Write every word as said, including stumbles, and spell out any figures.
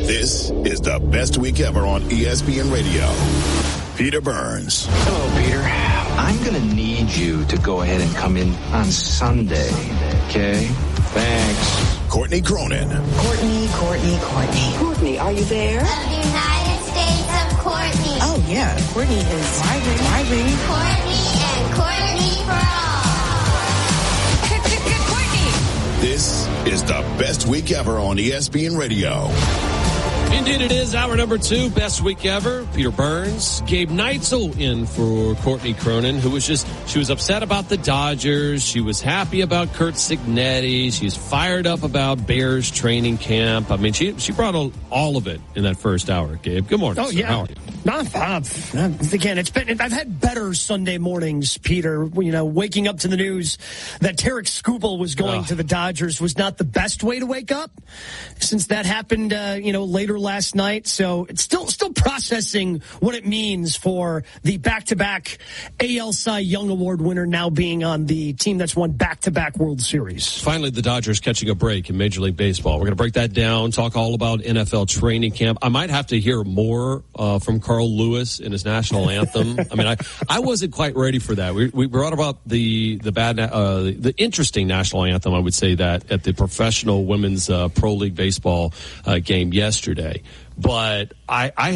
This is the best week ever on E S P N Radio. Peter Burns. Hello, Peter. I'm going to need you to go ahead and come in on Sunday, okay? Thanks. Courtney Cronin. Courtney, Courtney, Courtney. Courtney, are you there? Of the United States of Courtney. Oh, yeah. Courtney is thriving, thriving. Courtney and Courtney for all. Courtney. This is the best week ever on E S P N Radio. Indeed it is. Hour number two, best week ever. Peter Burns, Gabe Neitzel in for Courtney Cronin, who was just, she was upset about the Dodgers. She was happy about Curt Cignetti. She's fired up about Bears training camp. I mean, she she brought all, all of it in that first hour, Gabe. Good morning. Oh, sir. yeah. How are you? Not, uh, again, it's been, I've had better Sunday mornings, Peter. You know, waking up to the news that Tarek Skubal was going oh. to the Dodgers was not the best way to wake up, since that happened, uh, you know, later last night. So it's still, still processing what it means for the back-to-back A L Cy Young Award winner now being on the team that's won back-to-back World Series. Finally, the Dodgers catching a break in Major League Baseball. We're going to break that down, talk all about N F L training camp. I might have to hear more uh, from Carl Lewis in his national anthem. I mean, I, I wasn't quite ready for that. We, we brought about the the bad uh, the interesting national anthem, I would say, that at the professional women's uh, Pro League baseball uh, game yesterday. But I, I